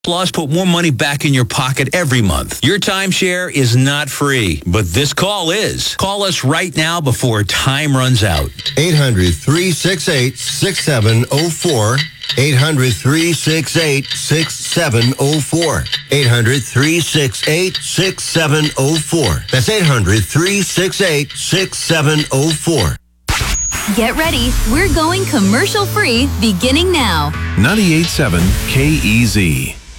Plus, put more money back in your pocket every month. Your timeshare is not free, but this call is. Call us right now before time runs out. 800-368-6704. 800-368-6704. 800-368-6704. That's 800-368-6704. Get ready. We're going commercial free beginning now. 98.7 KEZ.